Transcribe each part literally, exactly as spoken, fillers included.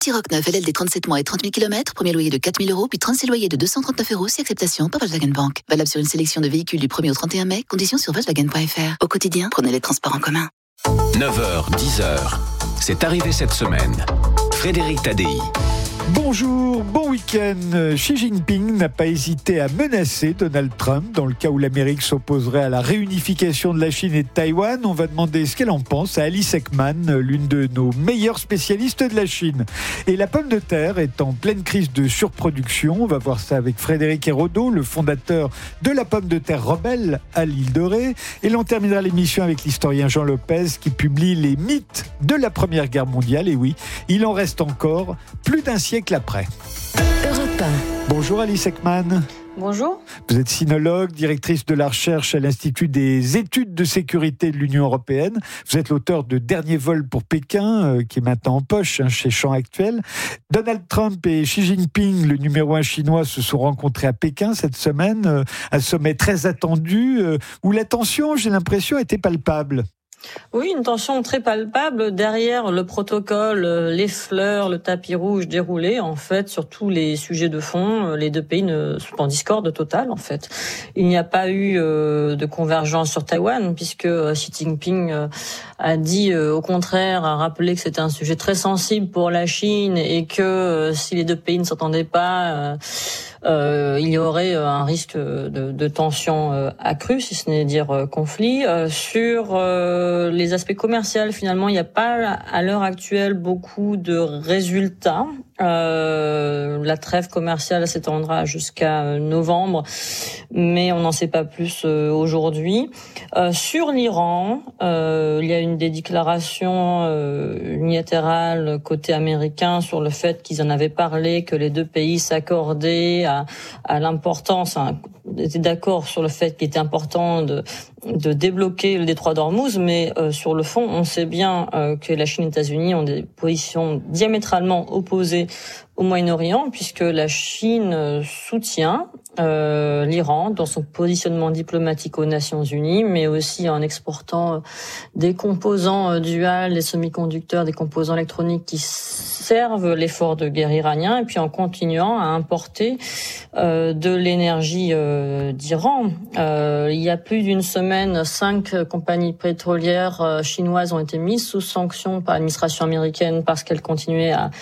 T-Roc neuf L L D trente-sept mois et trente mille kilomètres, premier loyer de quatre mille euros, puis trente-six loyers de deux cent trente-neuf euros, si acceptation par Volkswagen Bank. Valable sur une sélection de véhicules du premier au trente et un mai, conditions sur Volkswagen point F R. Au quotidien, prenez les transports en commun. neuf heures, dix heures, c'est arrivé cette semaine. Frédéric Tadei. Bonjour, bon week-end. Xi Jinping n'a pas hésité à menacer Donald Trump dans le cas où l'Amérique s'opposerait à la réunification de la Chine et de Taïwan. On va demander ce qu'elle en pense à Alice Ekman, l'une de nos meilleures spécialistes de la Chine. Et la pomme de terre est en pleine crise de surproduction. On va voir ça avec Frédéric Hérodeau, le fondateur de la pomme de terre rebelle à l'île de Ré. Et l'on terminera l'émission avec l'historien Jean Lopez qui publie les mythes de la Première Guerre mondiale. Et oui, il en reste encore plus d'un siècle après. Europe un. Bonjour Alice Ekman. Bonjour. Vous êtes sinologue, directrice de la recherche à l'Institut des études de sécurité de l'Union européenne. Vous êtes l'auteur de Dernier vol pour Pékin, euh, qui est maintenant en poche hein, chez Champ Actuel. Donald Trump et Xi Jinping, le numéro un chinois, se sont rencontrés à Pékin cette semaine, euh, un sommet très attendu, euh, où la tension, j'ai l'impression, était palpable. Oui, une tension très palpable derrière le protocole, les fleurs, le tapis rouge déroulé. En fait, sur tous les sujets de fond, les deux pays ne sont en discorde totale. En fait, il n'y a pas eu euh, de convergence sur Taïwan puisque Xi Jinping euh, a dit, euh, au contraire, a rappelé que c'était un sujet très sensible pour la Chine et que euh, si les deux pays ne s'entendaient pas, euh, euh, il y aurait un risque de, de tension euh, accrue, si ce n'est dire euh, conflit. Euh, sur euh, les aspects commerciaux, finalement, il n'y a pas à l'heure actuelle beaucoup de résultats. Euh, la trêve commerciale s'étendra jusqu'à novembre, mais on n'en sait pas plus euh, aujourd'hui. Euh, sur l'Iran, euh, il y a une des déclarations euh, unilatérales côté américain sur le fait qu'ils en avaient parlé, que les deux pays s'accordaient à, à l'importance, hein, étaient d'accord sur le fait qu'il était important de, de débloquer le détroit d'Ormuz, mais euh, sur le fond, on sait bien euh, que la Chine et les États-Unis ont des positions diamétralement opposées au Moyen-Orient, puisque la Chine soutient euh, l'Iran dans son positionnement diplomatique aux Nations Unies, mais aussi en exportant des composants duals, des semi-conducteurs, des composants électroniques qui servent l'effort de guerre iranien, et puis en continuant à importer euh, de l'énergie euh, d'Iran. Euh, il y a plus d'une semaine, cinq compagnies pétrolières euh, chinoises ont été mises sous sanction par l'administration américaine parce qu'elles continuaient à,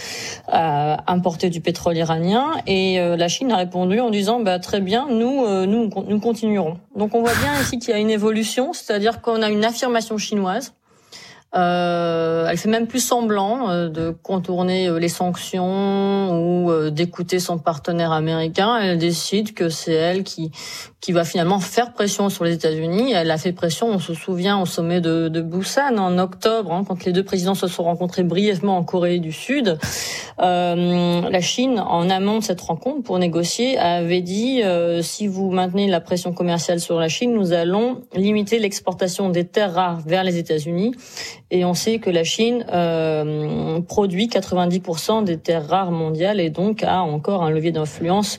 à importer du pétrole iranien, et euh, la Chine a répondu en disant bah, très bien, nous, euh, nous, nous continuerons. Donc on voit bien ici qu'il y a une évolution, c'est-à-dire qu'on a une affirmation chinoise. Euh, elle fait même plus semblant euh, de contourner euh, les sanctions ou euh, d'écouter son partenaire américain. Elle décide que c'est elle qui qui va finalement faire pression sur les États-Unis. Elle a fait pression, on se souvient, au sommet de, de Busan en octobre, hein, quand les deux présidents se sont rencontrés brièvement en Corée du Sud. Euh, la Chine, en amont de cette rencontre, pour négocier, avait dit euh, si vous maintenez la pression commerciale sur la Chine, nous allons limiter l'exportation des terres rares vers les États-Unis. Et on sait que la Chine euh, produit quatre-vingt-dix pour cent des terres rares mondiales et donc a encore un levier d'influence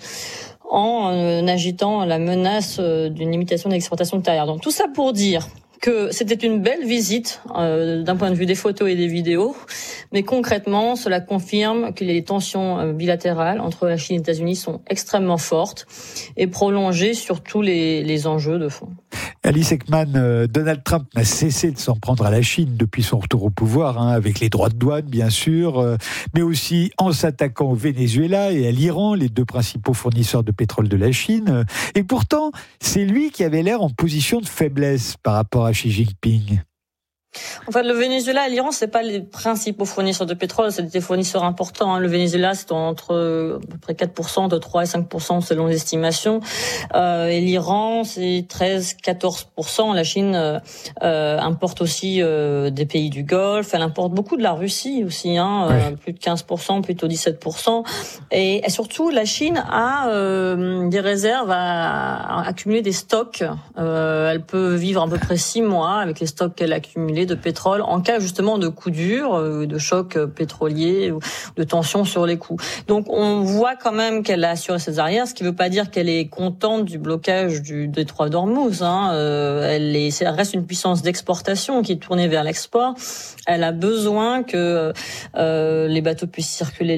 en euh, agitant la menace euh, d'une limitation de l'exportation de terres rares. Donc tout ça pour dire que c'était une belle visite euh, d'un point de vue des photos et des vidéos, mais concrètement, cela confirme que les tensions euh, bilatérales entre la Chine et les États-Unis sont extrêmement fortes et prolongées sur tous les, les enjeux de fond. Alice Ekman, euh, Donald Trump n'a cessé de s'en prendre à la Chine depuis son retour au pouvoir, hein, avec les droits de douane bien sûr, euh, mais aussi en s'attaquant au Venezuela et à l'Iran, les deux principaux fournisseurs de pétrole de la Chine. Et pourtant, c'est lui qui avait l'air en position de faiblesse par rapport à Xi Jinping. En fait, le Venezuela et l'Iran, c'est pas les principaux fournisseurs de pétrole, c'est des fournisseurs importants. Hein. Le Venezuela, c'est entre euh, à peu près quatre pour cent, de trois et cinq pour cent selon les estimations. Euh, et l'Iran, c'est treize à quatorze pour cent. La Chine euh, euh, importe aussi euh, des pays du Golfe. Elle importe beaucoup de la Russie aussi, hein, ouais. euh, plus de quinze pour cent, plutôt dix-sept pour cent. Et, et surtout, la Chine a euh, des réserves à, à accumuler des stocks. Euh, elle peut vivre à peu près six mois avec les stocks qu'elle a accumulés de pétrole en cas justement de coup dur, de choc pétrolier ou de tension sur les coûts. Donc on voit quand même qu'elle a assuré ses arrières, ce qui ne veut pas dire qu'elle est contente du blocage du détroit d'Ormuz. Hein. Euh, elle, est, elle reste une puissance d'exportation qui est tournée vers l'export. Elle a besoin que euh, les bateaux puissent circuler